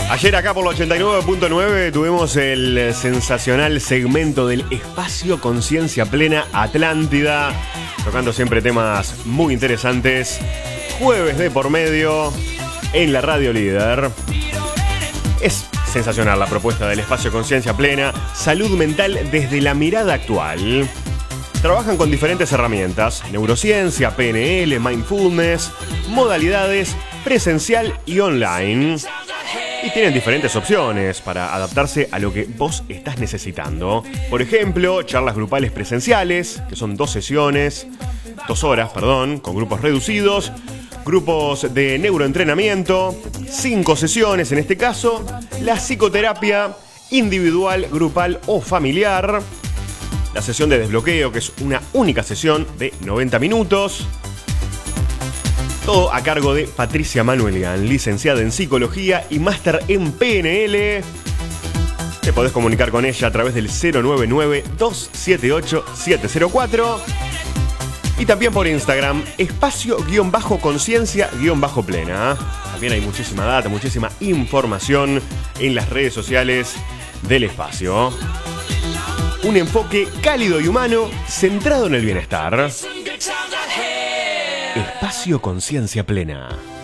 Ayer acá por la 89.9 tuvimos el sensacional segmento del Espacio Conciencia Plena Atlántida, tocando siempre temas muy interesantes. Jueves de por medio en la Radio Líder. Es sensacional la propuesta del Espacio Conciencia Plena, salud mental desde la mirada actual. Trabajan con diferentes herramientas: neurociencia, PNL, mindfulness, modalidades presencial y online. Y tienen diferentes opciones para adaptarse a lo que vos estás necesitando. Por ejemplo, charlas grupales presenciales, que son 2 horas, con grupos reducidos. Grupos de neuroentrenamiento, 5 sesiones en este caso. La psicoterapia individual, grupal o familiar. La sesión de desbloqueo, que es una única sesión de 90 minutos. Todo a cargo de Patricia Manuelian, licenciada en Psicología y máster en PNL. Te podés comunicar con ella a través del 099-278-704. Y también por Instagram, espacio-conciencia-plena. También hay muchísima data, muchísima información en las redes sociales del espacio. Un enfoque cálido y humano centrado en el bienestar. Espacio Conciencia Plena.